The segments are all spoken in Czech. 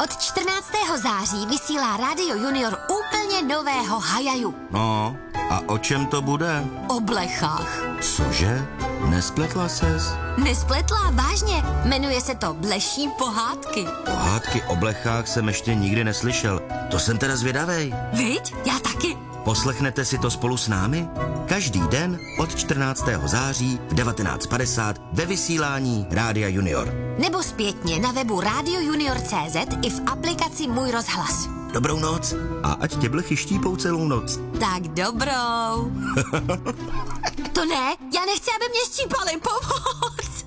Od 14. září vysílá Radio Junior úplně nového Hajaju. No, a o čem to bude? O blechách. Cože? Nespletla ses? Nespletla, vážně. Jmenuje se to Bleší pohádky. Pohádky o blechách jsem ještě nikdy neslyšel. To jsem teda zvědavej. Viď? Já taky. Poslechnete si to spolu s námi? Každý den od 14. září v 19:50 ve vysílání Rádia Junior. Nebo zpětně na webu radiojunior.cz i v aplikaci Můj rozhlas. Dobrou noc a ať tě blechy štípou celou noc. Tak dobrou. To ne, já nechci, aby mě štípali, pomoc.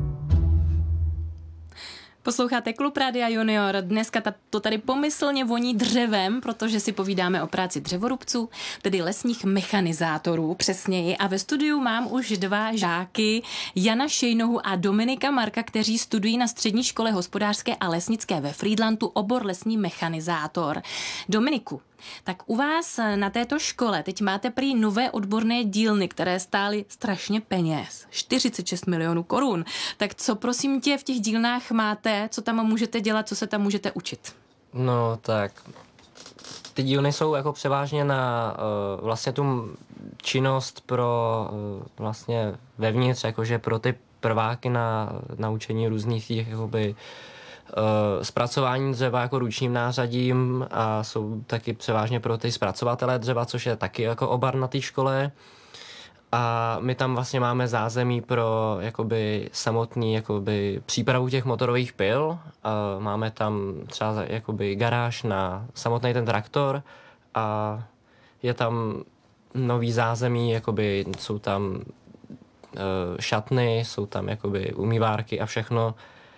Posloucháte Klub Rádia Junior. Dneska to tady pomyslně voní dřevem, protože si povídáme o práci dřevorubců, tedy lesních mechanizátorů, přesněji. A ve studiu mám už dva žáky, Jana Šejnohu a Dominika Marka, kteří studují na Střední škole hospodářské a lesnické ve Frýdlantu obor lesní mechanizátor. Dominiku, tak u vás na této škole teď máte prý nové odborné dílny, které stály strašně peněz. 46 milionů korun. Tak co prosím tě v těch dílnách máte, co tam můžete dělat, co se tam můžete učit? No tak, ty dílny jsou jako převážně na vlastně tu činnost pro vlastně vevnitř, jakože pro ty prváky na naučení různých těch jakoby zpracování dřeva jako ručním nářadím a jsou taky převážně pro ty zpracovatele dřeva, což je taky jako obar na té škole. A my tam vlastně máme zázemí pro jakoby samotný jakoby přípravu těch motorových pil. A máme tam třeba jakoby garáž na samotný ten traktor a je tam nový zázemí, jakoby jsou tam šatny, jsou tam jakoby umývárky a všechno.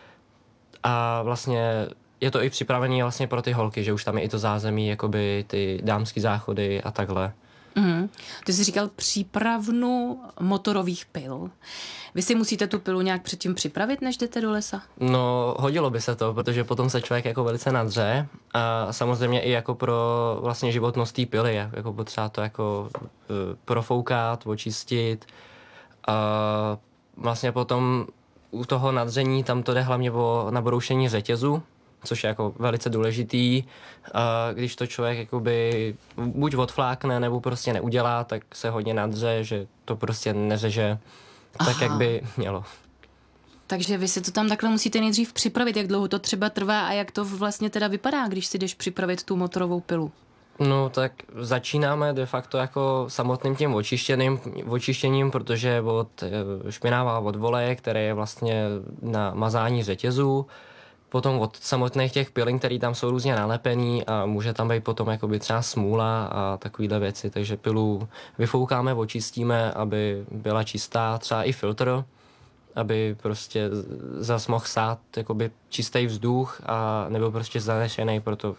A vlastně je to i připravený vlastně pro ty holky, že už tam je i to zázemí, jakoby ty dámský záchody a takhle. Mm. Ty jsi říkal přípravnu motorových pil. Vy si musíte tu pilu nějak předtím připravit, než jdete do lesa? No, hodilo by se to, protože potom se člověk jako velice nadře a samozřejmě i jako pro vlastně životnost té pily, jako potřeba to jako profoukat, očistit a vlastně potom u toho nadření tam to jde hlavně o nabroušení řetězu, což je jako velice důležitý. A když to člověk jakoby buď odflákne, nebo prostě neudělá, tak se hodně nadře, že to prostě neřeže tak, jak by mělo. Takže vy si to tam takhle musíte nejdřív připravit, jak dlouho to třeba trvá a jak to vlastně teda vypadá, když si jdeš připravit tu motorovou pilu? No tak začínáme de facto jako samotným tím očištěním, protože od špinává od voleje, které je vlastně na mazání řetězu, potom od samotných těch pilin, které tam jsou různě nalepený a může tam být potom jakoby třeba smůla a takovýhle věci, takže pilu vyfoukáme, očistíme, aby byla čistá, třeba i filtr, aby prostě zas mohl stát jakoby čistý vzduch a nebyl prostě zanešený, proto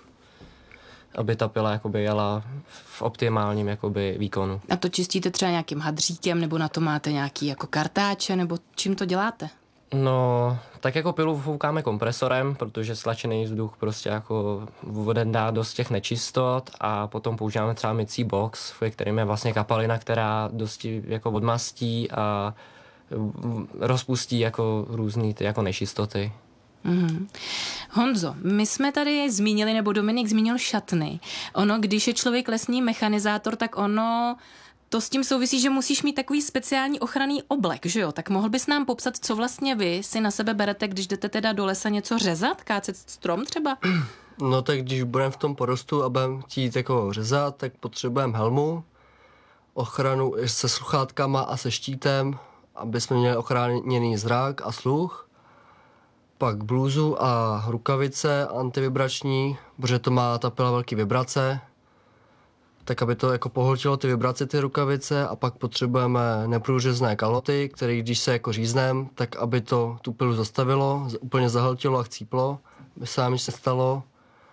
aby ta pila jakoby jela v optimálním jakoby výkonu. A to čistíte třeba nějakým hadříkem, nebo na to máte nějaký jako kartáče, nebo čím to děláte? No, tak jako pilu foukáme kompresorem, protože stlačený vzduch prostě jako voden dá dost těch nečistot a potom používáme třeba mycí box, ve kterým je vlastně kapalina, která dosti jako odmastí a rozpustí jako různý ty jako nečistoty. Mm. Honzo, my jsme tady zmínili, nebo Dominik zmínil šatny. Ono, když je člověk lesní mechanizátor, tak ono to s tím souvisí, že musíš mít takový speciální ochranný oblek, že jo? Tak mohl bys nám popsat, co vlastně vy si na sebe berete, když jdete teda do lesa něco řezat, kácet strom třeba? No tak když budeme v tom porostu a budeme chtít jako řezat, tak potřebujeme helmu, ochranu se sluchátkama a se štítem, aby jsme měli ochráněný zrak a sluch. Pak blůzu a rukavice antivibrační, protože to má ta pila velký vibrace, tak aby to jako pohltilo ty vibrace, ty rukavice, a pak potřebujeme neprůřezné kalhoty, které když se jako říznem, tak aby to tu pilu zastavilo, úplně zahltilo a chcíplo, by se nám nic nestalo,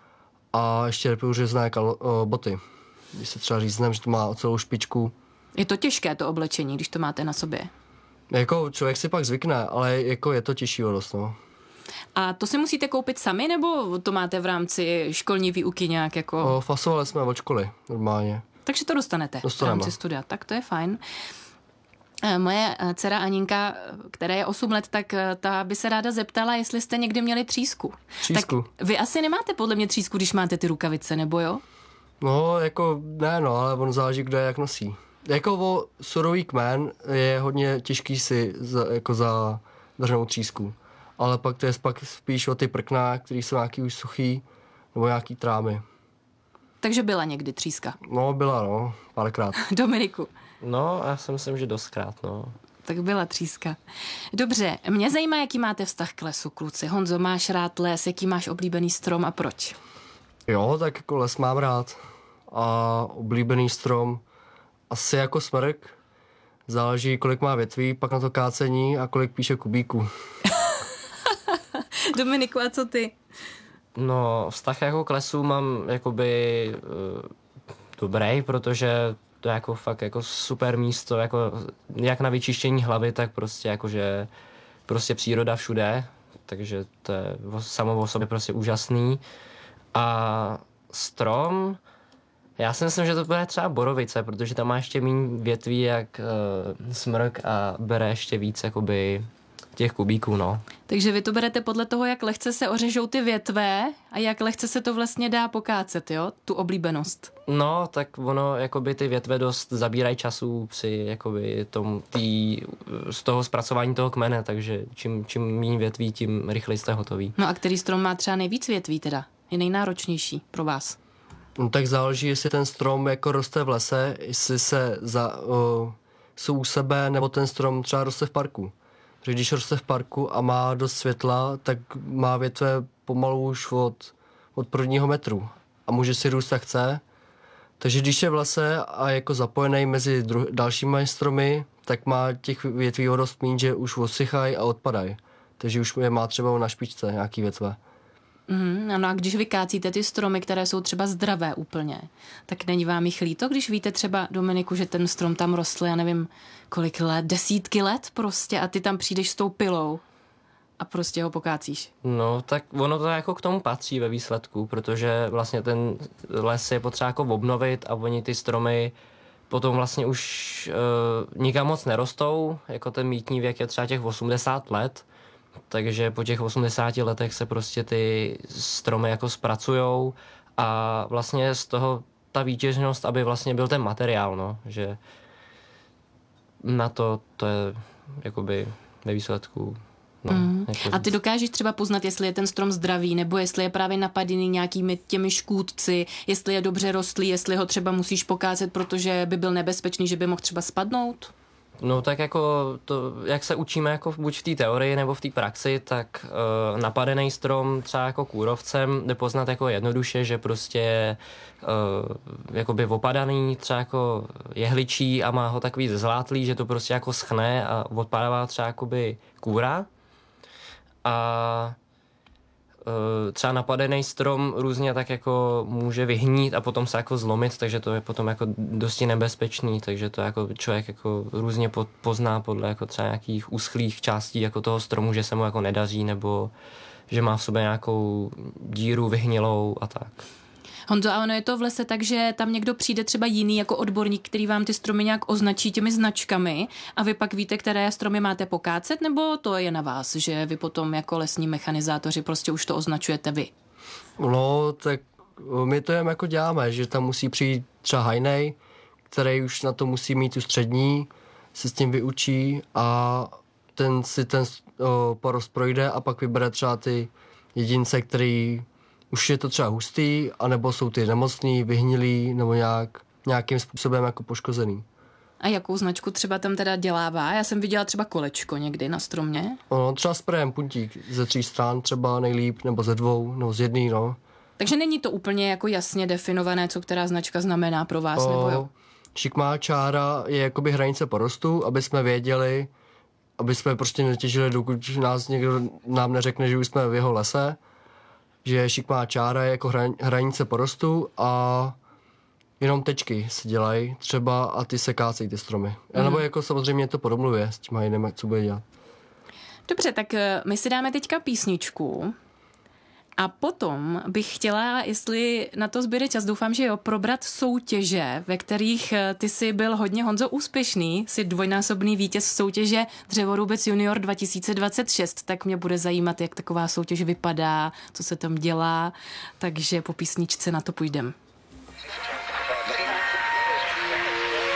a ještě neprůřezné boty, když se třeba říznem, že to má celou špičku. Je to těžké to oblečení, když to máte na sobě? Jako člověk si pak zvykne, ale jako je to těžší dost, no. A to si musíte koupit sami, nebo to máte v rámci školní výuky nějak jako? Fasovali jsme od školy normálně. Takže to dostanete v rámci studia, tak to je fajn. Moje dcera Aninka, která je 8 let, tak ta by se ráda zeptala, jestli jste někdy měli třísku. Třísku? Tak vy asi nemáte podle mě třísku, když máte ty rukavice, nebo jo? No, jako ne, no, ale on záleží, kdo je jak nosí. Jako o surový kmen je hodně těžký si zadrhnout třísku. Ale pak to je pak spíš o ty prkna, který jsou nějaký už suchý, nebo nějaký trámy. Takže byla někdy tříska. No, byla, no, párkrát. Dominiku. No, já si myslím, že dostkrát, no. Tak byla tříska. Dobře, mě zajímá, jaký máte vztah k lesu, kluci. Honzo, máš rád les, jaký máš oblíbený strom a proč? Jo, tak jako les mám rád. A oblíbený strom asi jako smrk. Záleží, kolik má větví, pak na to kácení a kolik píše kubíků. Dominiku, a co ty? No, vztah jako k lesu mám jakoby dobrý, protože to je jako fakt jako super místo, jako jak na vyčištění hlavy, tak prostě jakože prostě příroda všude, takže to je samo o sobě prostě úžasný. A strom, já si myslím, že to bude třeba borovice, protože tam má ještě méně větví jak smrk a bere ještě víc jakoby těch kubíků, no. Takže vy to berete podle toho, jak lehce se ořežou ty větve a jak lehce se to vlastně dá pokácet, jo? Tu oblíbenost. No, tak ono, jakoby ty větve dost zabírají času při, jakoby, z toho zpracování toho kmene, takže čím méně větví, tím rychleji jste hotový. No a který strom má třeba nejvíc větví teda? Je nejnáročnější pro vás? No, tak záleží, jestli ten strom jako roste v lese, jestli jsou u sebe, nebo ten strom třeba roste v parku. Protože když roste v parku a má dost světla, tak má větve pomalu už od prvního metru a může si růst jak chce. Takže když je v lese a jako zapojený mezi dalšími stromy, tak má těch větví o dost míň, že už osychají a odpadají. Takže už je má třeba na špičce nějaký větve. Ano, a když vykácíte ty stromy, které jsou třeba zdravé úplně, tak není vám jich líto, když víte třeba, Dominiku, že ten strom tam rostl, já nevím, kolik let, desítky let prostě a ty tam přijdeš s tou pilou a prostě ho pokácíš. No, tak ono to jako k tomu patří ve výsledku, protože vlastně ten les je potřeba jako obnovit a oni ty stromy potom vlastně už nikam moc nerostou, jako ten mýtní věk je třeba těch 80 let, takže po těch 80 letech se prostě ty stromy jako zpracujou a vlastně z toho ta výtěžnost, aby vlastně byl ten materiál, no, že na to je jakoby ve výsledku. No, jako A ty dokážeš třeba poznat, jestli je ten strom zdravý, nebo jestli je právě napadený nějakými těmi škůdci, jestli je dobře rostlý, jestli ho třeba musíš pokácet, protože by byl nebezpečný, že by mohl třeba spadnout? No tak jako to, jak se učíme jako buď v té teorii nebo v té praxi, tak napadený strom třeba jako kůrovcem jde poznat jako jednoduše, že prostě jakoby opadaný třeba jako jehličí a má ho takový zlátlý, že to prostě jako schne a odpadává třeba jakoby kůra. A třeba napadený strom různě tak jako může vyhnít a potom se jako zlomit, takže to je potom jako dosti nebezpečný, takže to jako člověk jako různě pozná podle jako třeba nějakých uschlých částí jako toho stromu, že se mu jako nedaří nebo že má v sobě nějakou díru vyhnilou a tak. Honzo, a ono je to v lese tak, že tam někdo přijde třeba jiný jako odborník, který vám ty stromy nějak označí těmi značkami a vy pak víte, které stromy máte pokácet, nebo to je na vás, že vy potom jako lesní mechanizátoři prostě už to označujete vy? No, tak my to jen jako děláme, že tam musí přijít třeba hajnej, který už na to musí mít tu střední, se s tím vyučí a ten si ten porost projde a pak vybere třeba ty jedince, který už je to třeba hustý, anebo jsou ty nemocný, vyhnilý, nebo nějakým způsobem jako poškozený. A jakou značku třeba tam teda dělává? Já jsem viděla třeba kolečko někdy na stromě. No, třeba sprejem puntík ze 3 stran třeba nejlíp, nebo ze 2, nebo z 1, no. Takže není to úplně jako jasně definované, co která značka znamená pro vás, nebo jo? Šikmá čára je jakoby hranice porostu, aby jsme věděli, aby jsme prostě netěžili, dokud nás někdo nám neřekne, že už jsme v jeho lese, že šikmá čára je jako hranice porostu a jenom tečky se dělají třeba a ty se kácejí ty stromy. Nebo jako samozřejmě to po domluvě s tím jiným, co bude dělat. Dobře, tak my si dáme teďka písničku A potom bych chtěla, jestli na to zbyde čas, doufám, že jo, probrat soutěže, ve kterých ty jsi byl hodně, Honzo, úspěšný, jsi dvojnásobný vítěz soutěže Dřevorubec Junior 2026, tak mě bude zajímat, jak taková soutěž vypadá, co se tam dělá, takže po písničce na to půjdem.